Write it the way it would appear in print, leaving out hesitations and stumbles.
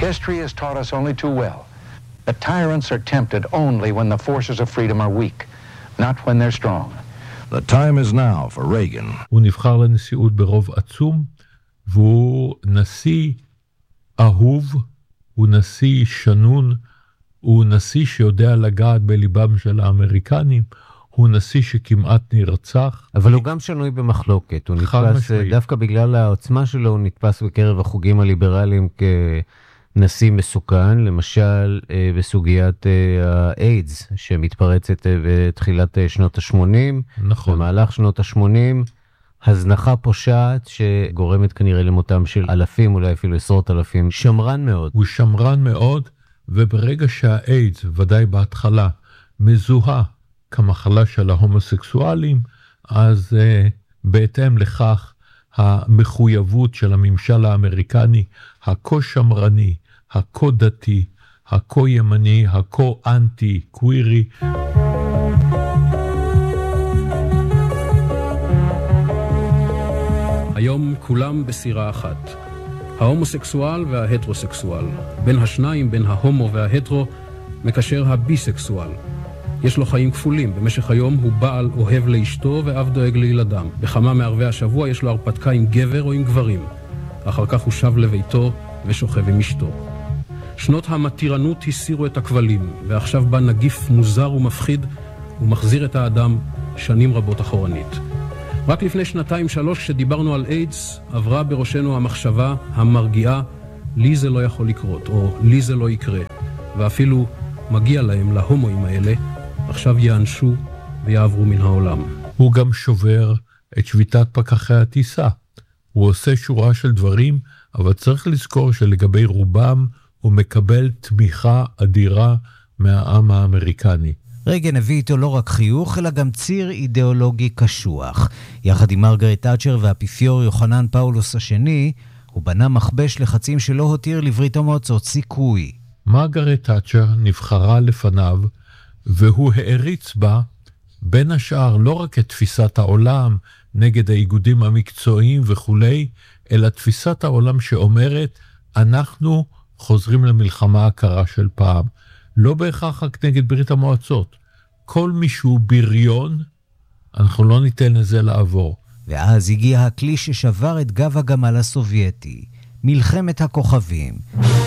History has taught us only too well that tyrants are tempted only when the forces of freedom are weak, not when they're strong. The time is now for Reagan. הוא נבחר לנשיאות ברוב עצום, והוא נשיא אהוב, הוא נשיא שנון, הוא נשיא שיודע לגעת בליבם של האמריקנים, הוא נשיא שכמעט נרצח. אבל הוא גם שנוי במחלוקת, הוא נתפס, דוווקא בגלל העוצמה שלו, הוא נתפס בקרב החוגים הליברליים כנשיא מסוכן, למשל בסוגיית האיידס, שמתפרצת בתחילת שנות ה-80, נכון. במהלך שנות ה-80, הזנחה פושעת שגורמת כנראה למותם של אלפים, אולי אפילו עשרות אלפים, שמרן מאוד. הוא שמרן מאוד, וברגע שהאיידס, ודאי בהתחלה, מזוהה כמחלה של ההומוסקסואלים, אז בהתאם לכך המחויבות של הממשל האמריקני, הכה שמרני, הכה דתי, הכה ימני, הכה אנטי קווירי. היום כולם בסירה אחת. ההומוסקסואל וההטרוסקסואל. בין השניים, בין ההומו וההטרו, מקשר הביסקסואל. יש לו חיים כפולים. במשך היום הוא בעל אוהב לאשתו ואף דואג לילדם. בכמה מערבי השבוע יש לו הרפתקה עם גבר או עם גברים. אחר כך הוא שב לביתו ושוכב עם אשתו. שנות המתירנות הסירו את הכבלים, ועכשיו בא נגיף מוזר ומפחיד ומחזיר את האדם שנים רבות אחורנית. רק לפני 2-3 שדיברנו על איידס, עברה בראשנו המחשבה המרגיעה, לי זה לא יכול לקרות, או לי זה לא יקרה. ואפילו מגיע להם, להומואים האלה, עכשיו יענשו ויעברו מן העולם. הוא גם שובר את שביתת פקחי הטיסה. הוא עושה שורה של דברים, אבל צריך לזכור שלגבי רובם הוא מקבל תמיכה אדירה מהעם האמריקני. רייגן הביא איתו לא רק חיוך, אלא גם ציר אידיאולוגי קשוח. יחד עם מרגרט תאצ'ר והאפיפיור יוחנן פאולוס השני, הוא בנה מכבש לחצים שלא הותיר לברית המועצות סיכוי. מרגרט תאצ'ר נבחרה לפניו, והוא העריץ בה, בין השאר, לא רק את תפיסת העולם נגד האיגודים המקצועיים וכו', אלא תפיסת העולם שאומרת, אנחנו חוזרים למלחמה הקרה של פעם. לא בהכרח רק נגד ברית המועצות. כל מישהו בריון, אנחנו לא ניתן לזה לעבור. ואז הגיע הכלי ששבר את גב הגמל הסובייטי, מלחמת הכוכבים.